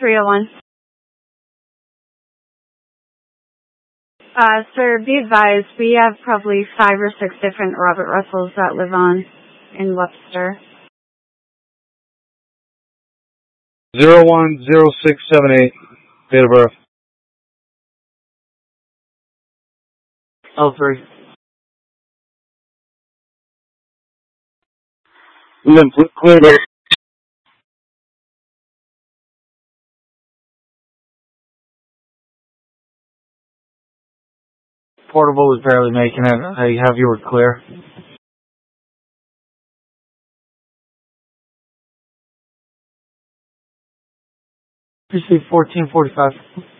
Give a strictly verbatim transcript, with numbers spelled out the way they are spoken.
three oh one. Uh, sir, be advised, we have probably five or six different Robert Russells that live on in Webster. Zero one zero six seven eight. Date of birth. Oh three. We've been cleared. Portable was barely making it. I have you were clear. Received fourteen forty-five.